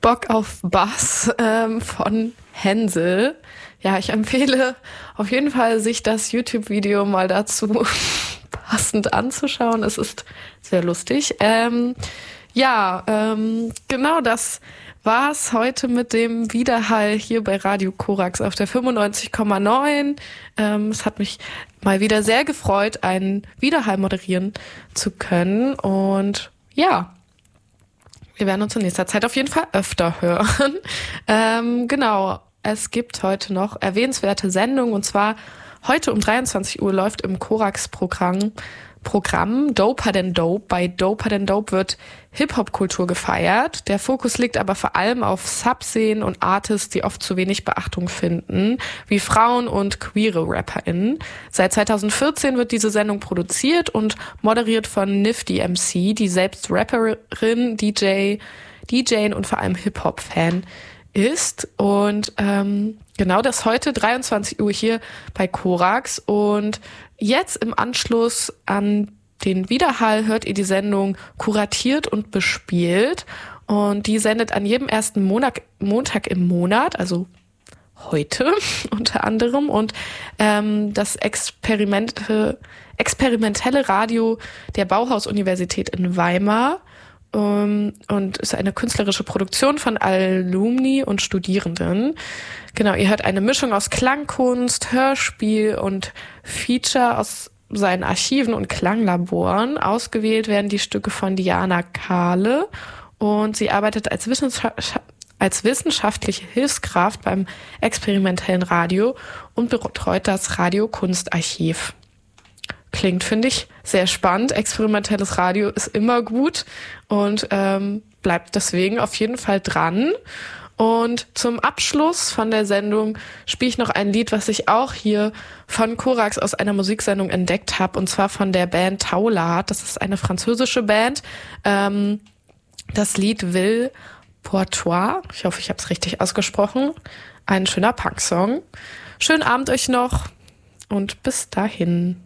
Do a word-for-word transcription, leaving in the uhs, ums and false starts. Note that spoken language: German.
Bock auf Bass ähm, von Hänsel. Ja, ich empfehle auf jeden Fall, sich das YouTube-Video mal dazu passend anzuschauen. Es ist sehr lustig. Ähm, ja, ähm, genau das war's heute mit dem Widerhall hier bei Radio Korax auf der fünfundneunzig Komma neun. Ähm, es hat mich mal wieder sehr gefreut, einen Widerhall moderieren zu können. Und ja, wir werden uns in nächster Zeit auf jeden Fall öfter hören. ähm, genau, es gibt heute noch erwähnenswerte Sendungen. Und zwar heute um dreiundzwanzig Uhr läuft im Korax-Programm Programm Doper Than Dope. Bei Doper Than Dope wird Hip-Hop-Kultur gefeiert. Der Fokus liegt aber vor allem auf Subszenen und Artists, die oft zu wenig Beachtung finden, wie Frauen und queere RapperInnen. Seit zweitausendvierzehn wird diese Sendung produziert und moderiert von Nifty M C, die selbst Rapperin, D J, D J und vor allem Hip-Hop-Fan ist. Und ähm, genau das heute dreiundzwanzig Uhr hier bei Korax. Und jetzt im Anschluss an den Widerhall hört ihr die Sendung Kuratiert und bespielt. Und die sendet an jedem ersten Montag, Montag im Monat, also heute unter anderem. Und ähm, das Experimente, experimentelle Radio der Bauhaus-Universität in Weimar um, und ist eine künstlerische Produktion von Alumni und Studierenden. Genau, ihr hört eine Mischung aus Klangkunst, Hörspiel und Feature aus seinen Archiven und Klanglaboren. Ausgewählt werden die Stücke von Diana Kahle und sie arbeitet als, Wissenschaft- als wissenschaftliche Hilfskraft beim experimentellen Radio und betreut das Radiokunstarchiv. Klingt, finde ich, sehr spannend. Experimentelles Radio ist immer gut und ähm, bleibt deswegen auf jeden Fall dran. Und zum Abschluss von der Sendung spiele ich noch ein Lied, was ich auch hier von Korax aus einer Musiksendung entdeckt habe, und zwar von der Band Taulard. Das ist eine französische Band. Ähm, das Lied Ville pour toi. Ich hoffe, ich habe es richtig ausgesprochen. Ein schöner Punk-Song. Schönen Abend euch noch und bis dahin.